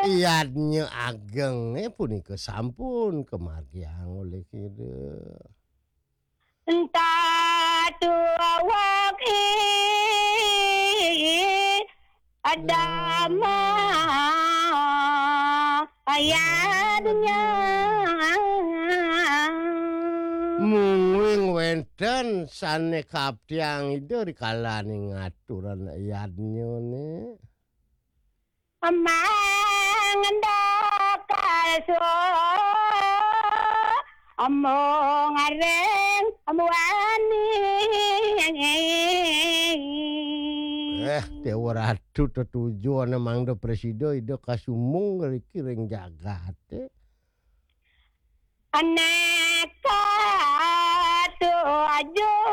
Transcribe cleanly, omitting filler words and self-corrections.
Iyadnya ageng punika sampun kemargiang oleh kieu. Entah tuawak ada ayadnya Munging wenten sane kaptiang itu rikalane ngaturan iyadnya ne. mangandakaso among areng amuani Dewa ratu tetujuan emang do presido ido kasumung kiring jagate. aneka tu ajo